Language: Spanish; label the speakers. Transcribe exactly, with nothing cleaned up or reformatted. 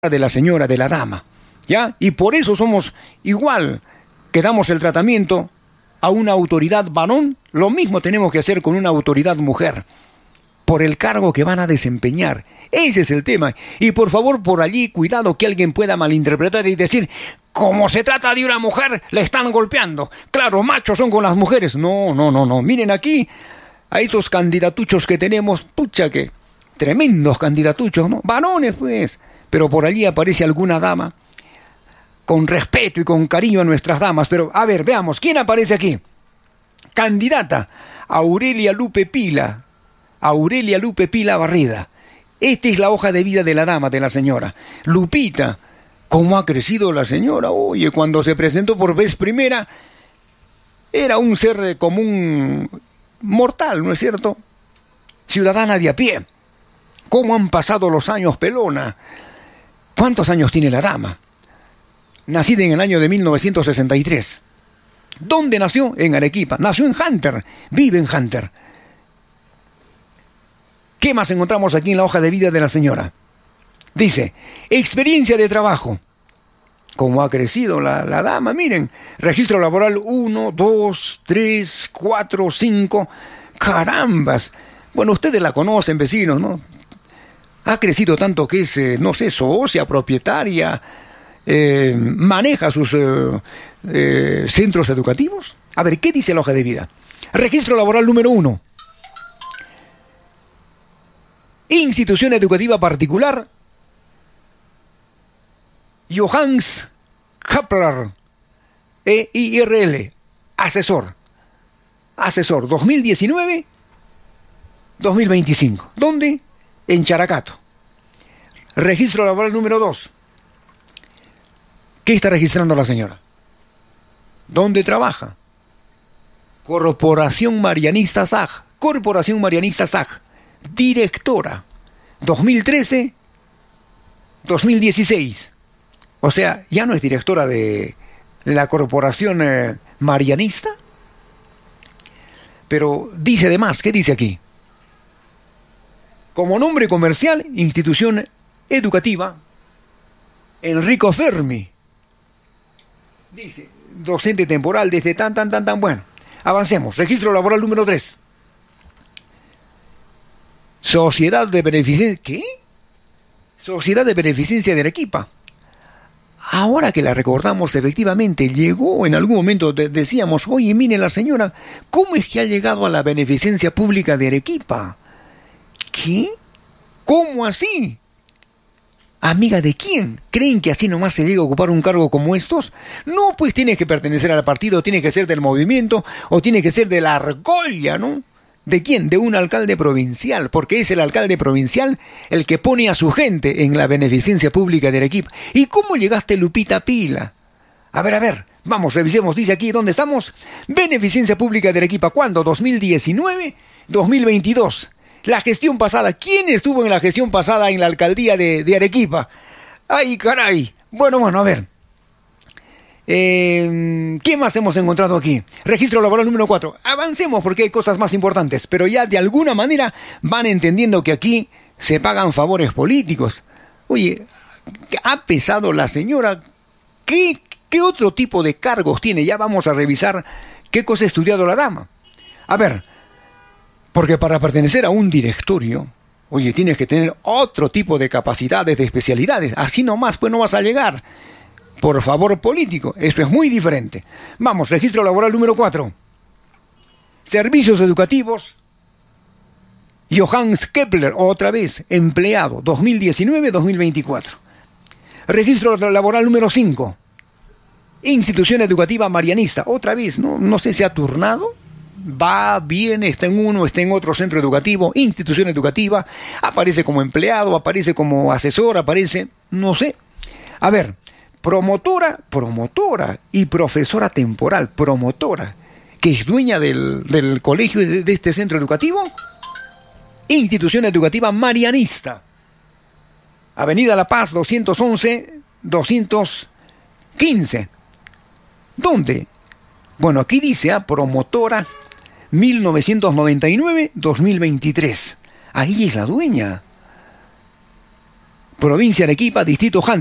Speaker 1: de la señora, de la dama, ¿ya? Y por eso somos igual que damos el tratamiento a una autoridad varón, lo mismo tenemos que hacer con una autoridad mujer, por el cargo que van a desempeñar. Ese es el tema. Y por favor, por allí, cuidado que alguien pueda malinterpretar y decir, como se trata de una mujer, le están golpeando. Claro, machos son con las mujeres. No, no, no, no. Miren aquí, a esos candidatuchos que tenemos, pucha que tremendos candidatuchos, ¿no? Varones, pues. Pero por allí aparece alguna dama, con respeto y con cariño a nuestras damas. Pero, a ver, veamos, ¿quién aparece aquí? Candidata, Aurelia Lupe Pila. Aurelia Lupe Pila Barrida. Esta es la hoja de vida de la dama, de la señora. Lupita, ¿cómo ha crecido la señora? Oye, cuando se presentó por vez primera, era un ser común mortal, ¿no es cierto? Ciudadana de a pie. ¿Cómo han pasado los años, pelona? ¿Cuántos años tiene la dama? Nacida en el año de mil novecientos sesenta y tres. ¿Dónde nació? En Arequipa. Nació en Hunter. Vive en Hunter. ¿Qué más encontramos aquí en la hoja de vida de la señora? Dice, experiencia de trabajo. ¿Cómo ha crecido la, la dama? Miren, registro laboral uno, dos, tres, cuatro, cinco. ¡Carambas! Bueno, ustedes la conocen, vecinos, ¿no? Ha crecido tanto que es, eh, no sé, socia, propietaria, eh, maneja sus eh, eh, centros educativos. A ver, ¿qué dice la hoja de vida? Registro laboral número uno. Institución educativa particular, Johannes Kepler, E I R L, asesor. Asesor, dos mil diecinueve a dos mil veinticinco. ¿Dónde? En Characato. Registro laboral número dos. ¿Qué está registrando la señora? ¿Dónde trabaja? Corporación Marianista S A G. Corporación Marianista S A G. Directora, dos mil trece a dos mil dieciséis. O sea, ya no es directora de la Corporación eh, Marianista. Pero dice de más, ¿qué dice aquí? Como nombre comercial, institución educativa, Enrico Fermi. Dice, docente temporal desde tan, tan, tan, tan, bueno. Avancemos, registro laboral número tres. Sociedad de Beneficencia... ¿Qué? Sociedad de Beneficencia de Arequipa. Ahora que la recordamos, efectivamente, llegó en algún momento, de, decíamos, oye, mire la señora, ¿cómo es que ha llegado a la Beneficencia Pública de Arequipa? ¿Qué? ¿Cómo así? ¿Amiga de quién? ¿Creen que así nomás se llega a ocupar un cargo como estos? No, pues tiene que pertenecer al partido, tiene que ser del movimiento, o tiene que ser de la argolla, ¿no? ¿De quién? De un alcalde provincial, porque es el alcalde provincial el que pone a su gente en la Beneficencia Pública de Arequipa. ¿Y cómo llegaste, Lupita Pila? A ver, a ver, vamos, revisemos, dice aquí, ¿dónde estamos? Beneficencia Pública de Arequipa, ¿cuándo? ¿dos mil diecinueve? ¿dos mil veintidós? La gestión pasada, ¿quién estuvo en la gestión pasada en la alcaldía de, de Arequipa? ¡Ay, caray! Bueno, bueno, a ver. Eh, ¿Qué más hemos encontrado aquí? Registro laboral número cuatro. Avancemos porque hay cosas más importantes, pero ya de alguna manera van entendiendo que aquí se pagan favores políticos. Oye, ¿ha pesado la señora? ¿Qué, qué otro tipo de cargos tiene? Ya vamos a revisar qué cosa ha estudiado la dama. A ver, porque para pertenecer a un directorio, oye, tienes que tener otro tipo de capacidades, de especialidades. Así nomás, pues no vas a llegar. Por favor político, esto es muy diferente. Vamos, registro laboral número cuatro. Servicios educativos. Johannes Kepler, otra vez, empleado, dos mil diecinueve a dos mil veinticuatro. Registro laboral número cinco. Institución educativa marianista, otra vez, no, no sé si ha turnado. Va, viene, está en uno, está en otro centro educativo, institución educativa, aparece como empleado, aparece como asesor, aparece, no sé. A ver, promotora, promotora y profesora temporal, promotora, que es dueña del, del colegio de, de este centro educativo. Institución educativa marianista. Avenida La Paz, doscientos once, doscientos quince. ¿Dónde? Bueno, aquí dice, ah, promotora mil novecientos noventa y nueve a dos mil veintitrés. Ahí es la dueña. provincia de Arequipa, distrito Huntington.